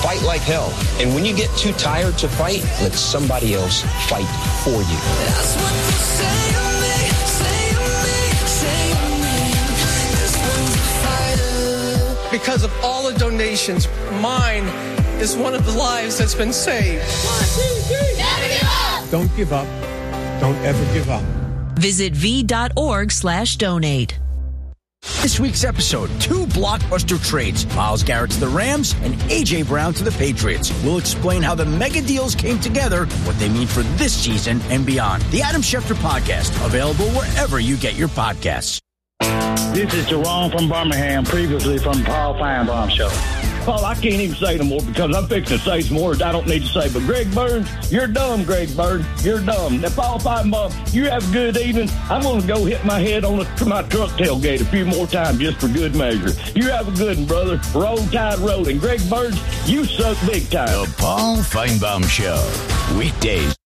fight like hell. And when you get too tired to fight, let somebody else fight for you. That's what you say to me, say to me, say to me. This one's a fighter. Because of all the donations, mine is one of the lives that's been saved. 1, 2, 3. Never give up. Don't give up. Don't ever give up. Visit v.org/donate. This week's episode, 2 blockbuster trades. Myles Garrett to the Rams and A.J. Brown to the Patriots. We'll explain how the mega deals came together, what they mean for this season and beyond. The Adam Schefter Podcast, available wherever you get your podcasts. This is Jerome from Birmingham, previously from the Paul Feinbaum Show. Paul, I can't even say no more because I'm fixing to say some words I don't need to say. But Greg Burns, you're dumb, Greg Burns. You're dumb. Now, Paul Feinbaum, you have a good evening. I'm going to go hit my head on my truck tailgate a few more times just for good measure. You have a good one, brother. Roll Tide Road. And Greg Burns, you suck big time. The Paul Feinbaum Show. Weekdays.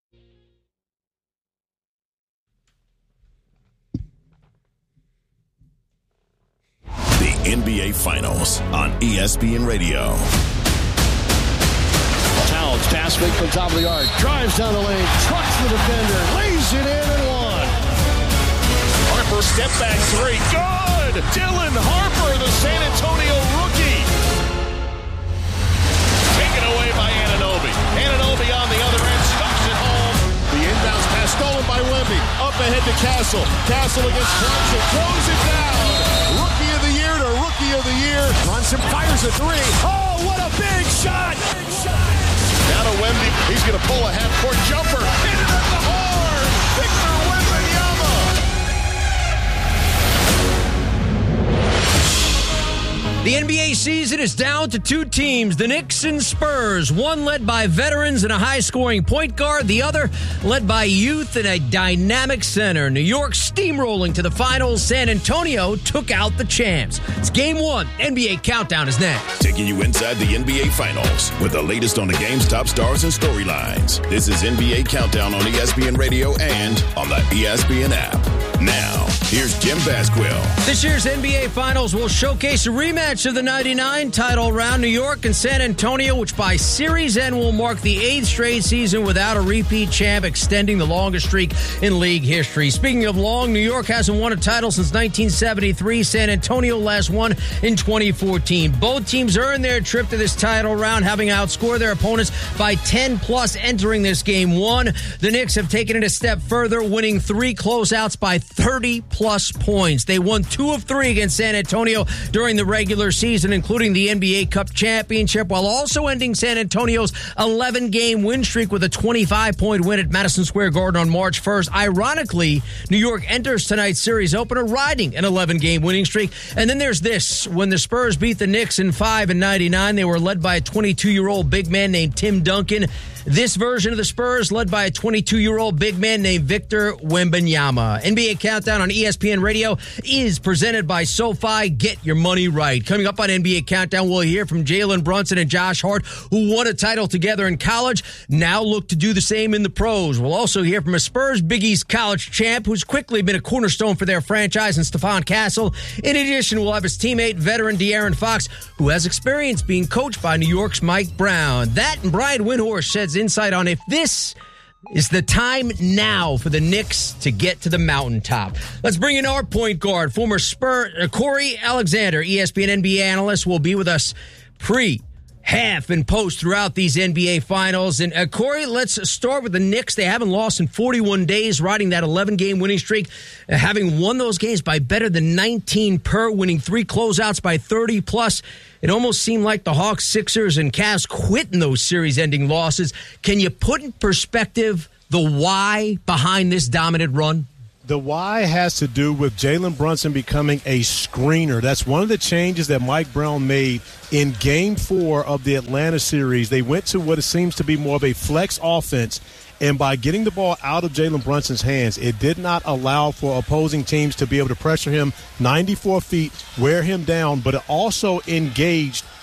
The NBA Finals on ESPN Radio. Towns, pass fake from top of the yard, drives down the lane, trucks the defender, lays it in and one. Harper step back 3, good! Dylan Harper, the San Antonio rookie. Taken away by Anunoby. Anunoby on the other end, stuffs it home. The inbounds pass stolen by Wemby. Up ahead to Castle. Castle against Brunson, throws it down. Rookie of the year to Rookie of the year. Brunson fires a 3. Oh, what a big shot! Big shot! Now to Wemby. He's going to pull a half-court jumper. Hit it at the horn. Victor Wembanyama. The NBA season is down to 2 teams, the Knicks and Spurs, one led by veterans and a high-scoring point guard, the other led by youth and a dynamic center. New York steamrolling to the finals. San Antonio took out the champs. It's Game 1. NBA Countdown is next. Taking you inside the NBA Finals with the latest on the game's top stars and storylines. This is NBA Countdown on ESPN Radio and on the ESPN app. Now, here's Jim Basquill. This year's NBA Finals will showcase a rematch of the 99 title round. New York and San Antonio, which by series end will mark the 8th straight season without a repeat champ, extending the longest streak in league history. Speaking of long, New York hasn't won a title since 1973. San Antonio last won in 2014. Both teams earned their trip to this title round, having outscored their opponents by 10+ entering this Game 1. The Knicks have taken it a step further, winning 3 closeouts by 30+ points. They won 2 of 3 against San Antonio during the regular season, including the NBA Cup championship, while also ending San Antonio's 11-game win streak with a 25-point win at Madison Square Garden on March 1st. Ironically, New York enters tonight's series opener riding an 11-game winning streak. And then there's this. When the Spurs beat the Knicks in 5 in 99, they were led by a 22-year-old big man named Tim Duncan. This version of the Spurs led by a 22-year-old big man named Victor Wembanyama. NBA Countdown on ESPN Radio is presented by SoFi. Get your money right. Coming up on NBA Countdown, we'll hear from Jalen Brunson and Josh Hart, who won a title together in college, now look to do the same in the pros. We'll also hear from a Spurs Big East college champ who's quickly been a cornerstone for their franchise, and Stephon Castle. In addition, we'll have his teammate, veteran De'Aaron Fox, who has experience being coached by New York's Mike Brown. That and Brian Windhorst sheds insight on if this is the time now for the Knicks to get to the mountaintop. Let's bring in our point guard, former Spur Corey Alexander, ESPN NBA analyst, will be with us half, and post throughout these NBA Finals. And Corey, let's start with the Knicks. They haven't lost in 41 days, riding that 11-game winning streak, having won those games by better than 19 per, winning 3 closeouts by 30+. It almost seemed like the Hawks, Sixers, and Cavs quit in those series-ending losses. Can you put in perspective the why behind this dominant run? The why has to do with Jalen Brunson becoming a screener. That's one of the changes that Mike Brown made in Game 4 of the Atlanta series. They went to what it seems to be more of a flex offense, and by getting the ball out of Jalen Brunson's hands, it did not allow for opposing teams to be able to pressure him 94 feet, wear him down, but it also engaged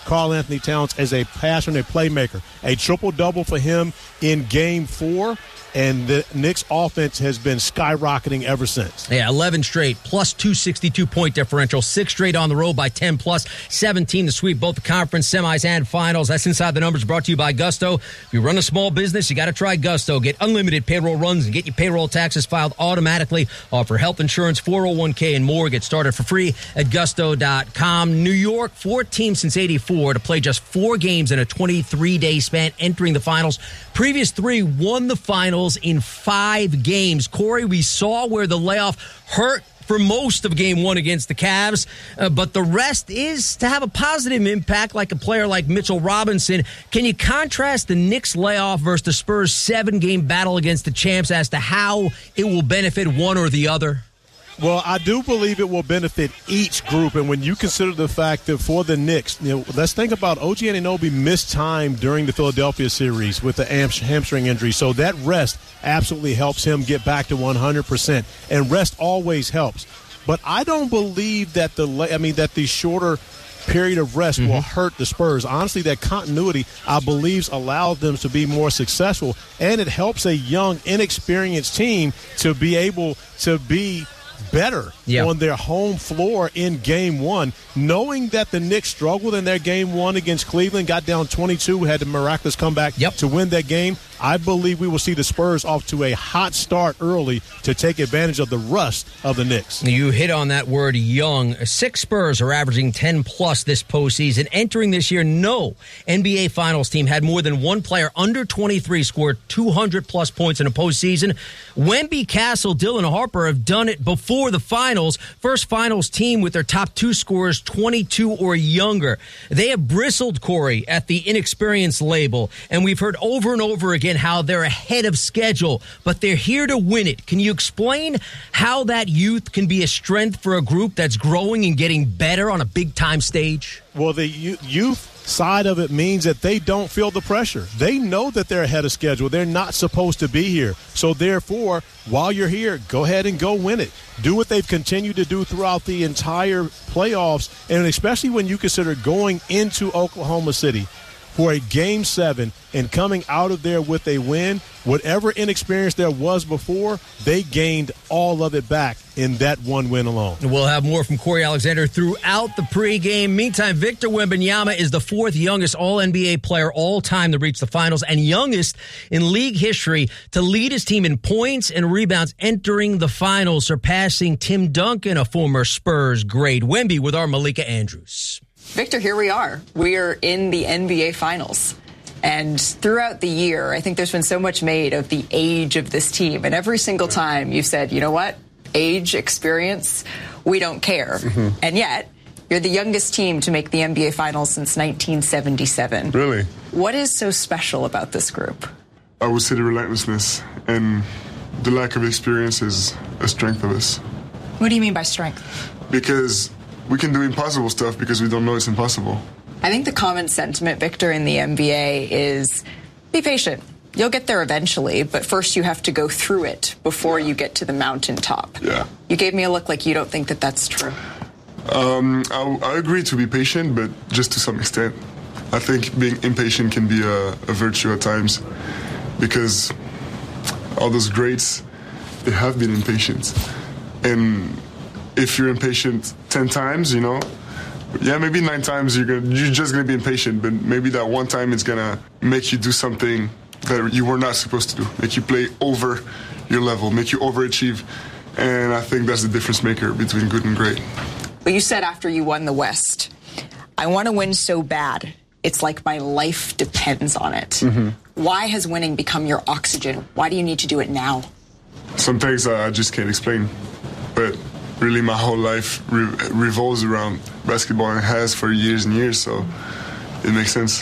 Karl Anthony Towns as a passer and a playmaker. A triple-double for him in Game 4. And the Knicks offense has been skyrocketing ever since. Yeah, 11 straight, plus 262-point differential, 6 straight on the road by 10 plus, 17 to sweep both the conference semis and finals. That's Inside the Numbers, brought to you by Gusto. If you run a small business, you got to try Gusto. Get unlimited payroll runs and get your payroll taxes filed automatically. Offer health insurance, 401k, and more. Get started for free at Gusto.com. New York, 4 teams since 84 to play just 4 games in a 23-day span entering the finals. Previous 3 won the finals in 5 games. Corey, we saw where the layoff hurt for most of Game 1 against the Cavs, but the rest is to have a positive impact like a player like Mitchell Robinson. Can you contrast the Knicks layoff versus the Spurs' 7-game battle against the champs as to how it will benefit one or the other? Well, I do believe it will benefit each group, and when you consider the fact that for the Knicks, let's think about OG Anunoby missed time during the Philadelphia series with the hamstring injury, so that rest absolutely helps him get back to 100%, and rest always helps. But I don't believe that the shorter period of rest will hurt the Spurs. Honestly, that continuity, I believe, allows them to be more successful, and it helps a young, inexperienced team to be able to be better on their home floor in Game 1, knowing that the Knicks struggled in their Game 1 against Cleveland, got down 22, had the miraculous comeback to win that game. I believe we will see the Spurs off to a hot start early to take advantage of the rust of the Knicks. You hit on that word, young. 6 Spurs are averaging 10-plus this postseason. Entering this year, no NBA Finals team had more than one player under 23 scored 200-plus points in a postseason. Wemby, Castle, Dylan Harper have done it before the finals. First finals team with their top 2 scorers 22 or younger. They have bristled, Corey, at the inexperienced label, and we've heard over and over again how they're ahead of schedule, but they're here to win it. Can you explain how that youth can be a strength for a group that's growing and getting better on a big-time stage? Well, the youth side of it means that they don't feel the pressure. They know that they're ahead of schedule. They're not supposed to be here. So, therefore, while you're here, go ahead and go win it. Do what they've continued to do throughout the entire playoffs, and especially when you consider going into Oklahoma City for a Game 7 and coming out of there with a win. Whatever inexperience there was before, they gained all of it back in that one win alone. We'll have more from Corey Alexander throughout the pregame. Meantime, Victor Wembanyama is the 4th youngest All-NBA player all time to reach the finals and youngest in league history to lead his team in points and rebounds entering the finals, surpassing Tim Duncan, a former Spurs great. Wemby with our Malika Andrews. Victor, here we are. We are in the NBA Finals. And throughout the year, I think there's been so much made of the age of this team. And every single time you've said, you know what? Age, experience, we don't care. And yet, you're the youngest team to make the NBA Finals since 1977. Really? What is so special about this group? I would say the relentlessness and the lack of experience is a strength of us. What do you mean by strength? Because we can do impossible stuff because we don't know it's impossible. I think the common sentiment, Victor, in the NBA is be patient. You'll get there eventually, but first you have to go through it before you get to the mountaintop. Yeah. You gave me a look like you don't think that that's true. I agree to be patient, but just to some extent. I think being impatient can be a virtue at times because all those greats, they have been impatient. And if you're impatient 10 times, maybe 9 times you're just gonna be impatient, but maybe that one time it's gonna make you do something that you were not supposed to do, make you play over your level, make you overachieve, and I think that's the difference maker between good and great. Well, you said after you won the West, I want to win so bad, it's like my life depends on it. Why has winning become your oxygen? Why do you need to do it now? Some things I just can't explain, but really my whole life revolves around basketball and has for years and years, so it makes sense.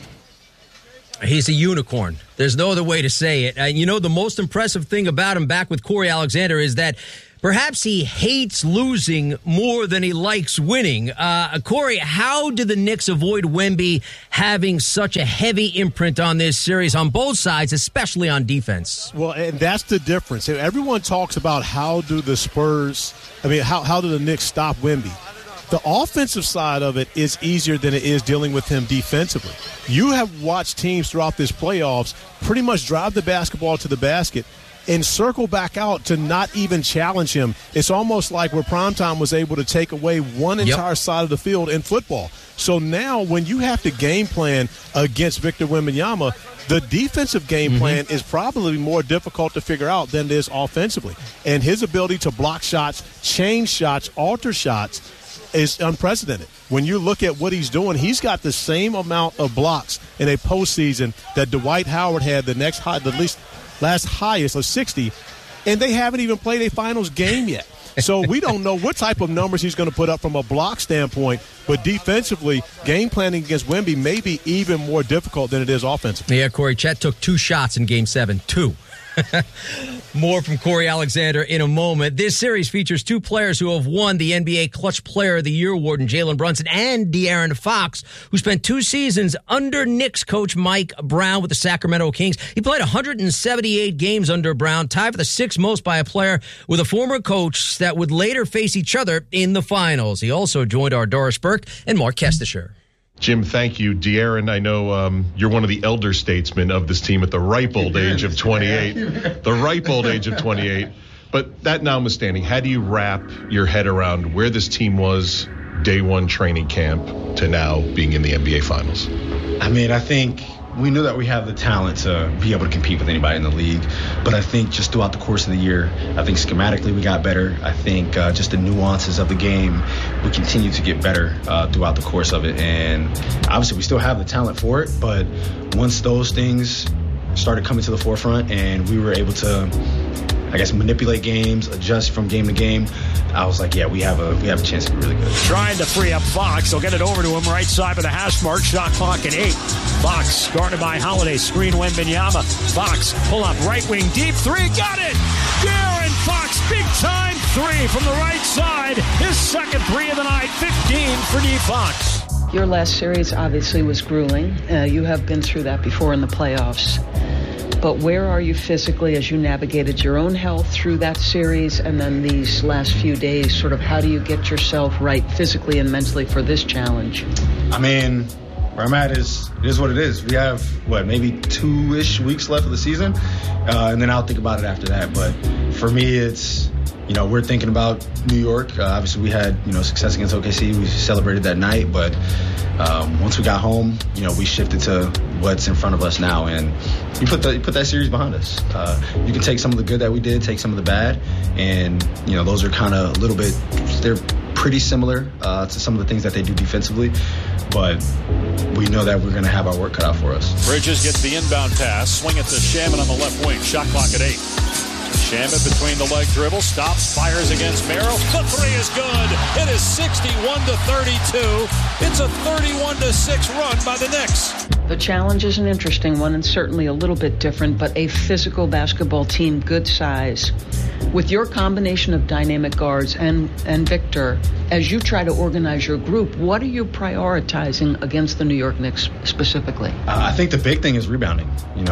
He's a unicorn. There's no other way to say it. The most impressive thing about him, back with Corey Alexander, is that perhaps he hates losing more than he likes winning. Corey, how do the Knicks avoid Wemby having such a heavy imprint on this series on both sides, especially on defense? Well, and that's the difference. Everyone talks about how do the Knicks stop Wemby? The offensive side of it is easier than it is dealing with him defensively. You have watched teams throughout this playoffs pretty much drive the basketball to the basket and circle back out to not even challenge him. It's almost like where Primetime was able to take away one entire side of the field in football. So now when you have to game plan against Victor Wembanyama, the defensive game plan is probably more difficult to figure out than it is offensively. And his ability to block shots, change shots, alter shots is unprecedented. When you look at what he's doing, he's got the same amount of blocks in a postseason that Dwight Howard had last highest of 60, and they haven't even played a finals game yet. So we don't know what type of numbers he's going to put up from a block standpoint, but defensively, game planning against Wemby may be even more difficult than it is offensively. Yeah, Corey, Chet took 2 shots in Game 7. 2. More from Corey Alexander in a moment. This series features 2 players who have won the NBA Clutch Player of the Year award in Jalen Brunson and De'Aaron Fox, who spent 2 seasons under Knicks coach Mike Brown with the Sacramento Kings. He played 178 games under Brown, tied for the 6th most by a player with a former coach that would later face each other in the finals. He also joined our Doris Burke and Mark Kestisher. Jim, thank you. De'Aaron, I know you're one of the elder statesmen of this team at the ripe old age of 28. The ripe old age of 28. But that notwithstanding, how do you wrap your head around where this team was day one training camp to now being in the NBA Finals? I mean, I think we knew that we have the talent to be able to compete with anybody in the league. But I think just throughout the course of the year, I think schematically we got better. I think just the nuances of the game, we continue to get better throughout the course of it. And obviously we still have the talent for it. But once those things started coming to the forefront and we were able to, I guess, manipulate games, adjust from game to game, I was like, yeah, we have a chance to be really good. Trying to free up Fox. They'll get it over to him right side of the hash mark. Shot clock at 8. Fox guarded by Holiday. Screen Wembanyama. Fox pull up right wing deep 3. Got it! De'Aaron Fox, big time 3 from the right side. His second 3 of the night. 15 for D. Fox. Your last series obviously was grueling. You have been through that before in the playoffs. But where are you physically as you navigated your own health through that series and then these last few days? Sort of how do you get yourself right physically and mentally for this challenge? I mean, where I'm at is what it is. We have, maybe 2-ish weeks left of the season, and then I'll think about it after that. But for me, it's, we're thinking about New York. Obviously, we had, success against OKC. We celebrated that night, but once we got home, we shifted to what's in front of us now, and you put that series behind us. You can take some of the good that we did, take some of the bad, and those are kind of a little bit. They're pretty similar to some of the things that they do defensively, but we know that we're going to have our work cut out for us. Bridges gets the inbound pass, swing it to Shaman on the left wing. Shot clock at 8. Shaman between the leg dribble, stops, fires against Merrill. The 3 is good. It is 61-32. It's a 31-6 run by the Knicks. The challenge is an interesting one and certainly a little bit different, but a physical basketball team, good size. With your combination of dynamic guards and Victor, as you try to organize your group, what are you prioritizing against the New York Knicks specifically? I think the big thing is rebounding.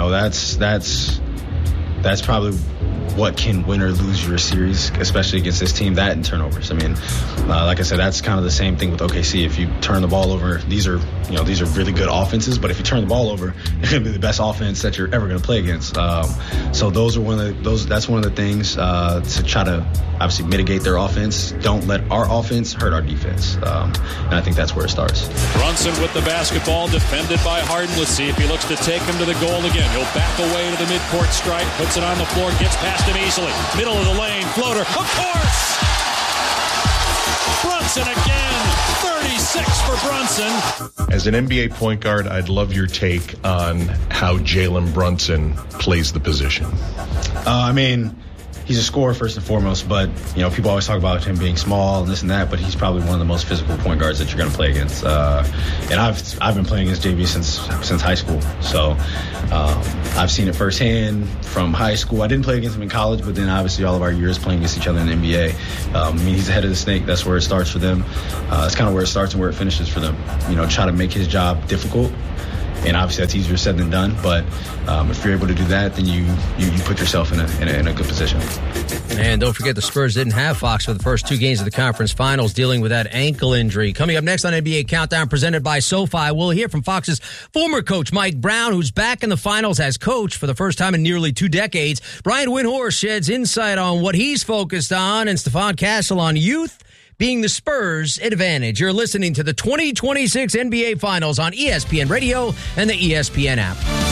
That's probably what can win or lose your series, especially against this team, that and turnovers. I mean, like I said, that's kind of the same thing with OKC. If you turn the ball over, these are really good offenses, but if you turn the ball over, it's going to be the best offense that you're ever going to play against. So that's one of the things to try to obviously mitigate their offense. Don't let our offense hurt our defense. And I think that's where it starts. Brunson with the basketball, defended by Harden. Let's see if he looks to take him to the goal again. He'll back away to the midcourt stripe, puts it on the floor, gets past him easily. Middle of the lane, floater, of course! Brunson again, 36 for Brunson. As an NBA point guard, I'd love your take on how Jalen Brunson plays the position. I mean, he's a scorer first and foremost, but people always talk about him being small and this and that, but he's probably one of the most physical point guards that you're going to play against. And I've been playing against JB since high school, so I've seen it firsthand from high school. I didn't play against him in college, but then obviously all of our years playing against each other in the NBA. I mean, he's the head of the snake. That's where it starts for them. It's kind of where it starts and where it finishes for them. Try to make his job difficult. And obviously that's easier said than done. But if you're able to do that, then you put yourself in a good position. And don't forget the Spurs didn't have Fox for the first 2 games of the conference finals, dealing with that ankle injury. Coming up next on NBA Countdown, presented by SoFi, we'll hear from Fox's former coach, Mike Brown, who's back in the finals as coach for the first time in nearly 2 decades. Brian Windhorst sheds insight on what he's focused on, and Stephon Castle on youth being the Spurs' advantage. You're listening to the 2026 NBA Finals on ESPN Radio and the ESPN app.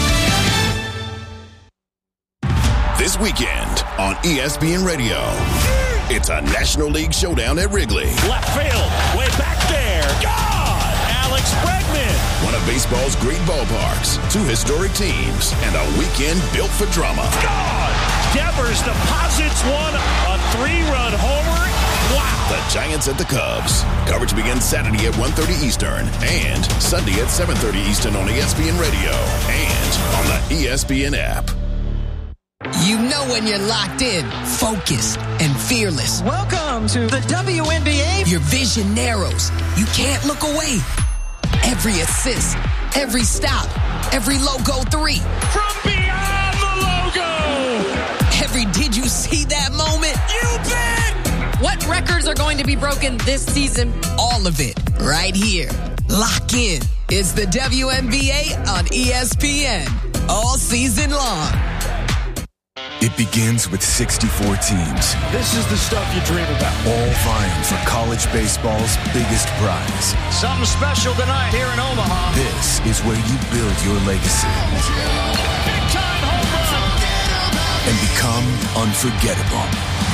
This weekend on ESPN Radio, it's a National League showdown at Wrigley. Left field, way back there. God! Alex Bregman. One of baseball's great ballparks, 2 historic teams, and a weekend built for drama. God! Devers deposits one, a 3-run homer. Wow! The Giants at the Cubs. Coverage begins Saturday at 1:30 Eastern and Sunday at 7:30 Eastern on ESPN Radio and on the ESPN app. You know when you're locked in, focused, and fearless. Welcome to the WNBA. Your vision narrows. You can't look away. Every assist, every stop, every logo 3. From beyond the logo! Every did you see that moment? You bet! What records are going to be broken this season? All of it, right here. Lock in. It's the WNBA on ESPN. All season long. It begins with 64 teams. This is the stuff you dream about. All vying for college baseball's biggest prize. Something special tonight here in Omaha. This is where you build your legacy. Big time home run. And become unforgettable.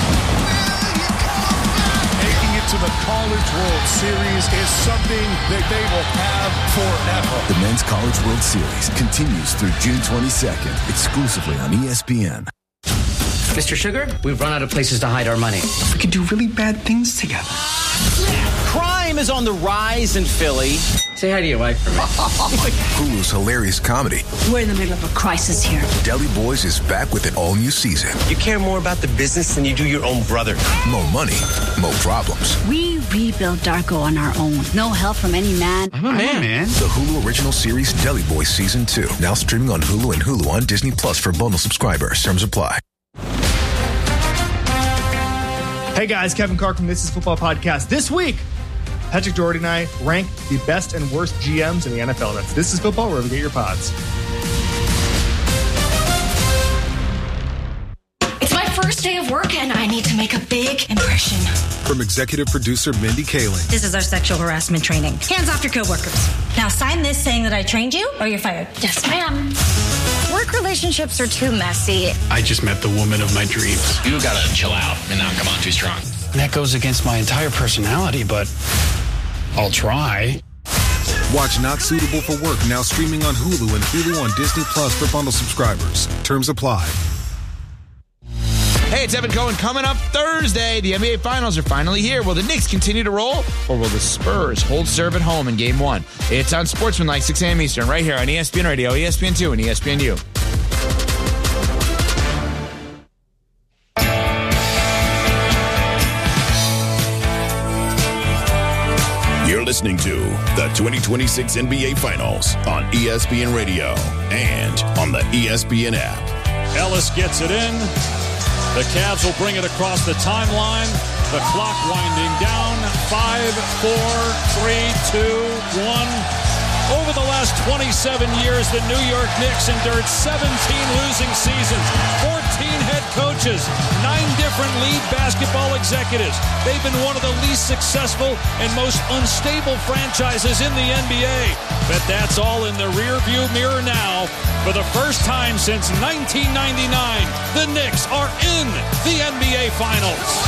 Making it to the College World Series is something that they will have forever. The Men's College World Series continues through June 22nd, exclusively on ESPN. Mr. Sugar, we've run out of places to hide our money. We could do really bad things together. Crime is on the rise in Philly. Say hi to your wife for me. Hulu's hilarious comedy, We're in the middle of a crisis here. Deli Boys, is back with an all-new season. You care more about the business than you do your own brother. More money, more problems. We rebuilt Darko on our own. No help from any man. I'm a man. The Hulu original series Deli Boys Season 2. Now streaming on Hulu and Hulu on Disney Plus for bundle subscribers. Terms apply. Hey guys, Kevin Clark from This Is Football Podcast. This week, Patrick Doherty and I rank the best and worst GMs in the NFL. That's This Is Football, wherever you get your pods. It's my first day of work, and I need to make a big impression. From executive producer Mindy Kaling. This is our sexual harassment training. Hands off your coworkers. Now sign this saying that I trained you, or you're fired. Yes, ma'am. Work relationships are too messy. I just met the woman of my dreams. You gotta chill out and not come on too strong. That goes against my entire personality, but I'll try. Watch Not Suitable for Work now streaming on Hulu and Hulu on Disney Plus for bundle subscribers. Terms apply. Hey, it's Evan Cohen. Coming up Thursday, the NBA Finals are finally here. Will the Knicks continue to roll, or will the Spurs hold serve at home in Game 1? It's on Sportsmanlike, 6 a.m. Eastern, right here on ESPN Radio, ESPN2, and ESPNU. You're listening to the 2026 NBA Finals on ESPN Radio and on the ESPN app. Ellis gets it in. The Cavs will bring it across the timeline. The clock winding down. 5, 4, 3, 2, 1. Over the last 27 years, the New York Knicks endured 17 losing seasons, 14 head coaches, 9 different lead basketball executives. They've been one of the least successful and most unstable franchises in the NBA. But that's all in the rearview mirror now. For the first time since 1999, the Knicks are in the NBA Finals.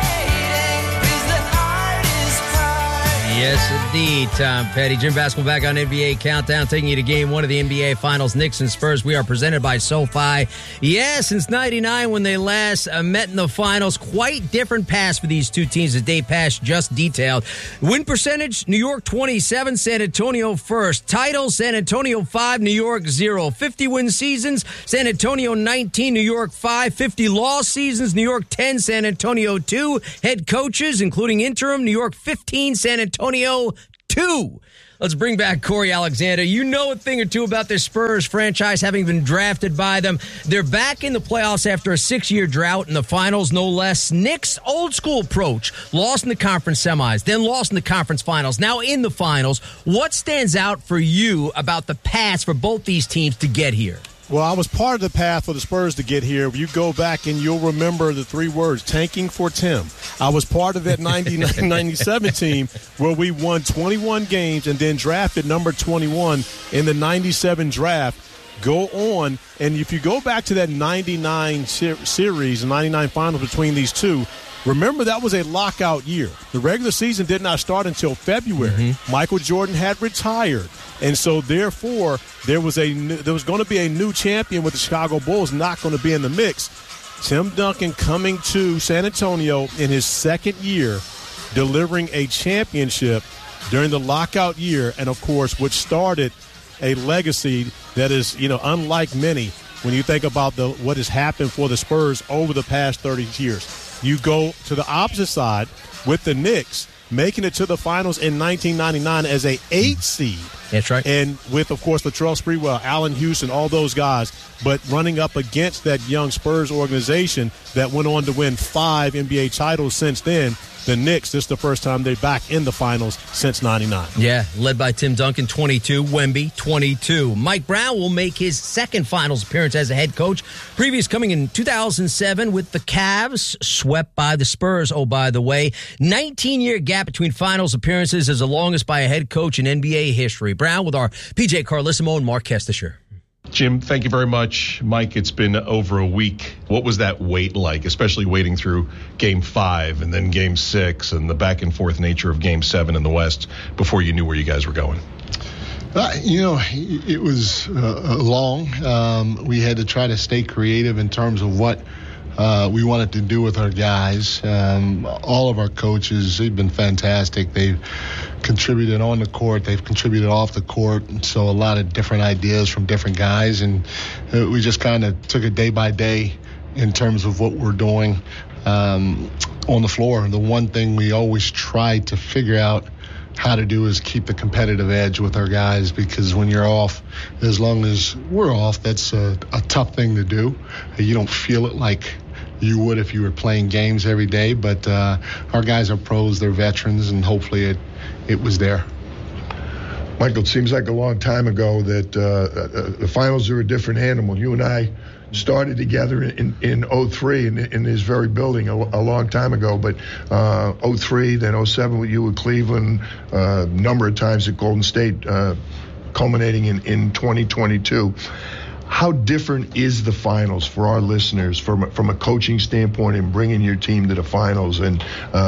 Yes, indeed, Tom Petty. Jim Basketball back on NBA Countdown, taking you to Game 1 of the NBA Finals, Knicks and Spurs. We are presented by SoFi. Yeah, since 99 when they last met in the finals. Quite different paths for these two teams as Dave Pasch just detailed. Win percentage, New York 27, San Antonio first. Title, San Antonio 5, New York 0. 50-win seasons, San Antonio 19, New York 5. 50 loss seasons, New York 10, San Antonio 2. Head coaches, including interim, New York 15, San Antonio 2. Let's bring back Corey Alexander. You know a thing or two about this Spurs franchise, having been drafted by them. They're back in the playoffs after a 6-year drought in the finals, no less. Knicks' old school approach, lost in the conference semis, then lost in the conference finals, now in the finals. What stands out for you about the paths for both these teams to get here? Well, I was part of the path for the Spurs to get here. You go back and you'll remember the 3 words, tanking for Tim. I was part of that 99-97 team where we won 21 games and then drafted number 21 in the 97 draft. Go on, and if you go back to that 99 series, 99 finals between these two, remember that was a lockout year. The regular season did not start until February. Michael Jordan had retired. And so, therefore, there was going to be a new champion with the Chicago Bulls not going to be in the mix. Tim Duncan coming to San Antonio in his second year, delivering a championship during the lockout year, and, of course, which started a legacy that is, unlike many when you think about what has happened for the Spurs over the past 30 years. You go to the opposite side with the Knicks, making it to the finals in 1999 as a 8 seed. That's right. And with, of course, Latrell Sprewell, Allen Houston, all those guys, but running up against that young Spurs organization that went on to win 5 NBA titles since then. The Knicks, this is the first time they're back in the finals since 99. Yeah, led by Tim Duncan, 22, Wemby, 22. Mike Brown will make his second finals appearance as a head coach. Previous coming in 2007 with the Cavs, swept by the Spurs, oh, by the way. 19-year gap between finals appearances is the longest by a head coach in NBA history. Brown with our PJ Carlissimo and Mark Kestisher. Jim, thank you very much. Mike, it's been over a week. What was that wait like, especially waiting through Game 5 and then Game 6 and the back-and-forth nature of Game 7 in the West before you knew where you guys were going? It was long. We had to try to stay creative in terms of what we wanted to do with our guys. All of our coaches, they've been fantastic. They've contributed on the court. They've contributed off the court. And so a lot of different ideas from different guys. And we just kind of took it day by day in terms of what we're doing on the floor. The one thing we always try to figure out how to do is keep the competitive edge with our guys, because when you're off, as long as we're off, that's a tough thing to do. You don't feel it like you would if you were playing games every day, but our guys are pros, they're veterans, and hopefully it was there. Michael, it seems like a long time ago that the finals are a different animal. You and I started together in 03 in this very building a long time ago, but 03, then 07 with you with Cleveland, a number of times at Golden State, culminating in 2022. How different is the finals for our listeners from a coaching standpoint and bringing your team to the finals, and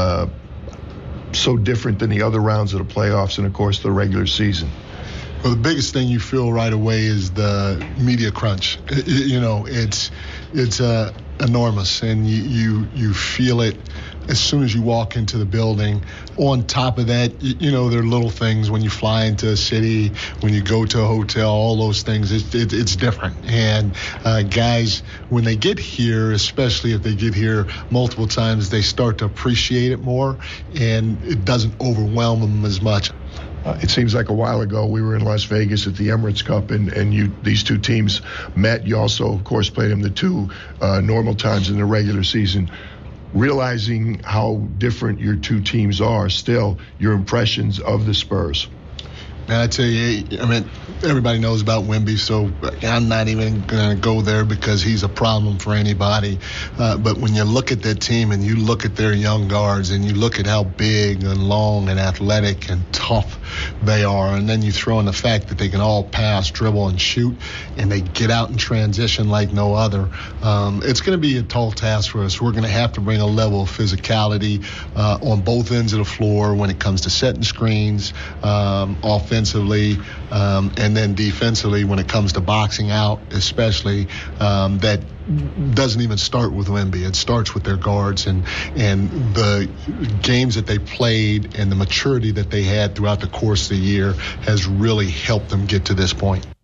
so different than the other rounds of the playoffs and, of course, the regular season? Well, the biggest thing you feel right away is the media crunch. It's enormous, and you feel it as soon as you walk into the building. On top of that, there are little things when you fly into a city, when you go to a hotel, all those things. It's different. And guys, when they get here, especially if they get here multiple times, they start to appreciate it more, and it doesn't overwhelm them as much. It seems like a while ago we were in Las Vegas at the Emirates Cup, and these two teams met. You also, of course, played them the 2 normal times in the regular season. Realizing how different your 2 teams are, still, your impressions of the Spurs? Man, I tell you, everybody knows about Wemby, so I'm not even going to go there because he's a problem for anybody. But when you look at that team and you look at their young guards and you look at how big and long and athletic and tough they are, and then you throw in the fact that they can all pass, dribble, and shoot, and they get out in transition like no other, it's going to be a tall task for us. We're going to have to bring a level of physicality on both ends of the floor when it comes to setting screens, offensively, and then defensively when it comes to boxing out, especially. That doesn't even start with Wemby. It starts with their guards and the games that they played and the maturity that they had throughout the course of the year has really helped them get to this point.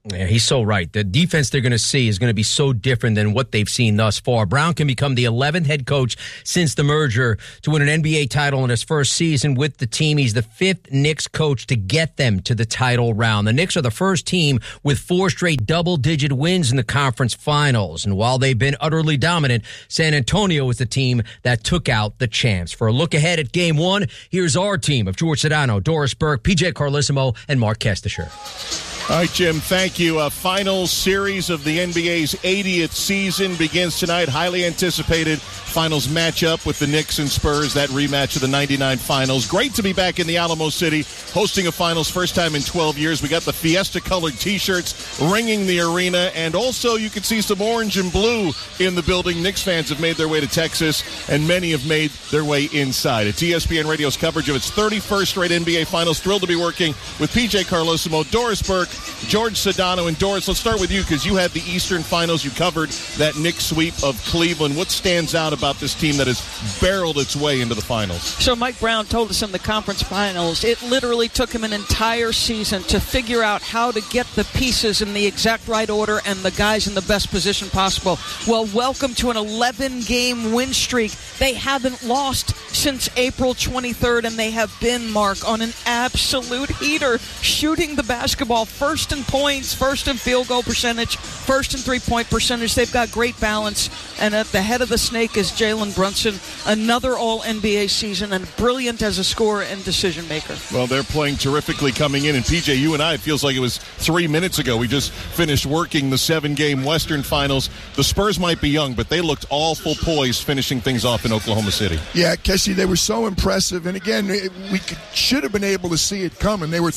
Yeah, he's so right. The defense they're going to see is going to be so different than what they've seen thus far. Brown can become the 11th head coach since the merger to win an NBA title in his first season with the team. He's the 5th Knicks coach to get them to the title round. The Knicks are the first team with 4 straight double-digit wins in the conference finals. And while they've been utterly dominant, San Antonio is the team that took out the champs. For a look ahead at Game 1, here's our team of George Sedano, Doris Burke, PJ Carlissimo, and Mark Kestisher. All right, Jim, thank you. Final series of the NBA's 80th season begins tonight. Highly anticipated finals matchup with the Knicks and Spurs, that rematch of the 99 finals. Great to be back in the Alamo City, hosting a finals, first time in 12 years. We got the Fiesta-colored T-shirts ringing the arena, and also you can see some orange and blue in the building. Knicks fans have made their way to Texas, and many have made their way inside. It's ESPN Radio's coverage of its 31st straight NBA finals. Thrilled to be working with PJ Carlissimo, Doris Burke, George Sedano. And Doris, let's start with you because you had the Eastern Finals. You covered that Knicks sweep of Cleveland. What stands out about this team that has barreled its way into the finals? So Mike Brown told us in the conference finals, it literally took him an entire season to figure out how to get the pieces in the exact right order and the guys in the best position possible. Well, welcome to an 11-game win streak. They haven't lost since April 23rd, and they have been, Mark, on an absolute heater, shooting the basketball first in points, first in field goal percentage, first in three-point percentage. They've got great balance, and at the head of the snake is Jalen Brunson, another All-NBA season, and brilliant as a scorer and decision maker. Well, they're playing terrifically coming in, and PJ, you and I, it feels like it was 3 minutes ago. We just finished working the 7-game Western Finals. The Spurs might be young, but they looked awful poised finishing things off in Oklahoma City. Yeah, Kessie, they were so impressive, and again, we should have been able to see it coming. They were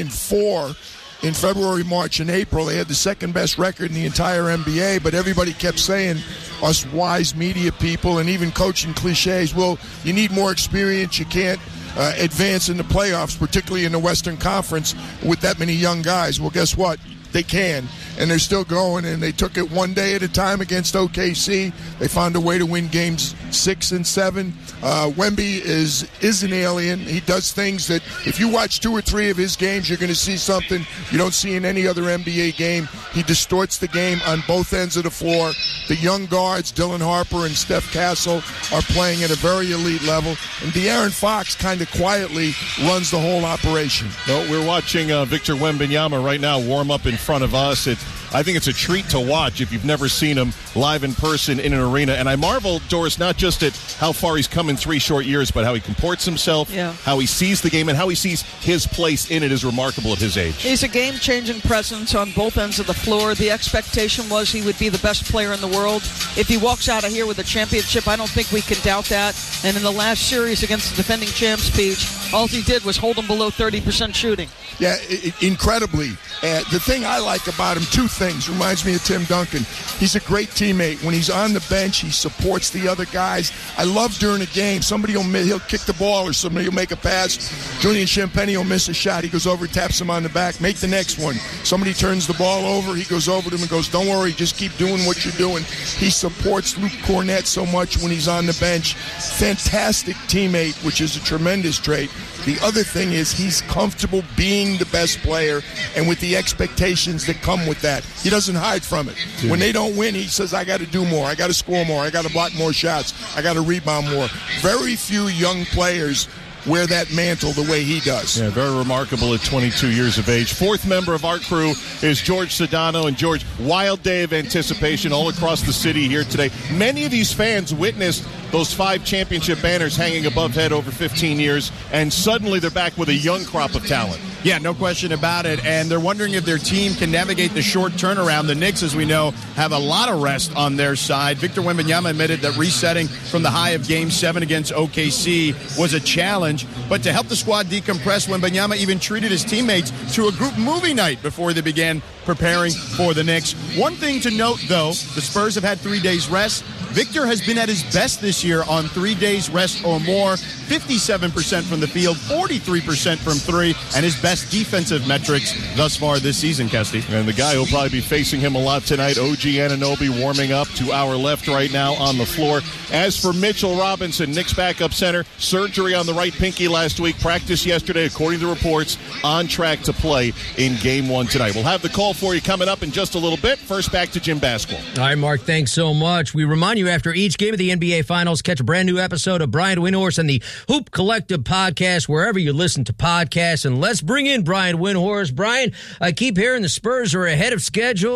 30-4 in February, March, and April. They had the second best record in the entire NBA, but everybody kept saying, us wise media people and even coaching cliches, well, you need more experience, you can't advance in the playoffs, particularly in the Western Conference with that many young guys. Well, guess what? They can, and they're still going, and they took it one day at a time against OKC. They found a way to win games 6 and 7. Wemby is an alien. He does things that if you watch 2 or 3 of his games, you're going to see something you don't see in any other NBA game. He distorts the game on both ends of the floor. The young guards, Dylan Harper and Steph Castle, are playing at a very elite level, and De'Aaron Fox kind of quietly runs the whole operation. Well, we're watching Victor Wembanyama right now warm up in front of us. I think it's a treat to watch if you've never seen him live in person in an arena. And I marvel, Doris, not just at how far he's come in 3 short years, but how he comports himself, how he sees the game, and how he sees his place in it is remarkable at his age. He's a game-changing presence on both ends of the floor. The expectation was he would be the best player in the world. If he walks out of here with a championship, I don't think we can doubt that. And in the last series against the defending champs, Peach, all he did was hold him below 30% shooting. Yeah, incredibly. The thing I like about him, 2 things. Reminds me of Tim Duncan. He's a great teammate. When he's on the bench, he supports the other guys. I love during a game, he'll kick the ball or somebody will make a pass. Julian Champagnie will miss a shot. He goes over, taps him on the back, make the next one. Somebody turns the ball over, he goes over to him and goes, don't worry, just keep doing what you're doing. He supports Luke Cornett so much when he's on the bench. Fantastic teammate, which is a tremendous trait. The other thing is he's comfortable being the best player and with the expectations that come with that. He doesn't hide from it. When they don't win, he says, I got to do more. I got to score more. I got to block more shots. I got to rebound more. Very few young players wear that mantle the way he does. Yeah, very remarkable at 22 years of age. 4th member of our crew is George Sedano. And George, wild day of anticipation all across the city here today. Many of these fans witnessed those 5 championship banners hanging above head over 15 years, and suddenly they're back with a young crop of talent. Yeah, no question about it. And they're wondering if their team can navigate the short turnaround. The Knicks, as we know, have a lot of rest on their side. Victor Wembanyama admitted that resetting from the high of Game 7 against OKC was a challenge. But to help the squad decompress, Wembanyama even treated his teammates to a group movie night before they began preparing for the Knicks. One thing to note, though, the Spurs have had 3 days rest. Victor has been at his best this year on 3 days rest or more, 57% from the field, 43% from three, and his best defensive metrics thus far this season, Kesty. And the guy who'll probably be facing him a lot tonight, OG Anunoby, warming up to our left right now on the floor. As for Mitchell Robinson, Knicks backup center, surgery on the right pinky last week, practice yesterday, according to reports, on track to play in Game 1 tonight. We'll have the call for you coming up in just a little bit. First, back to Jim Basquill. All right, Mark, thanks so much. We remind you after each game of the NBA Finals, catch a brand new episode of Brian Windhorst and the Hoop Collective podcast wherever you listen to podcasts. And let's bring in Brian Windhorst. Brian, I keep hearing the Spurs are ahead of schedule.